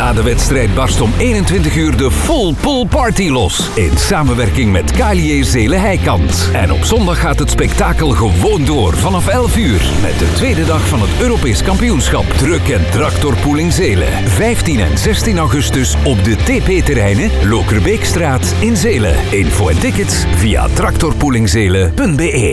Na de wedstrijd barst om 21 uur de Full Pool Party los. In samenwerking met KLJ Zelen Heikant. En op zondag gaat het spektakel gewoon door vanaf 11 uur. Met de tweede dag van het Europees kampioenschap Truck en Tractorpooling Zelen. 15 en 16 augustus op de TP-terreinen Lokerbeekstraat in Zelen. Info en tickets via tractorpoolingzelen.be.